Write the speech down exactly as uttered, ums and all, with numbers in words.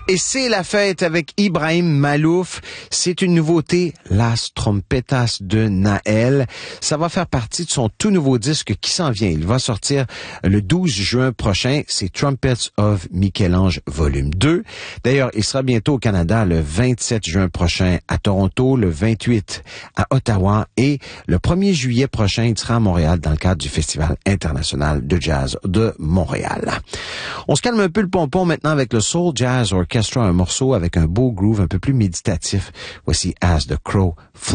Et c'est la fête avec Ibrahim Malouf. C'est une nouveauté, Las Trompetas de Naël. Ça va faire partie de son tout nouveau disque qui s'en vient. Il va sortir le douze juin prochain. C'est Trumpets of Michel-Ange volume deux. D'ailleurs, il sera bientôt au Canada le vingt-sept juin prochain à Toronto, le vingt-huit à Ottawa et le premier juillet prochain, il sera à Montréal dans le cadre du Festival international de jazz de Montréal. On se calme un peu le pompon maintenant avec le Soul Jazz Orchestra, un morceau avec un beau groove un peu plus méditatif. Voici As the Crow Flies.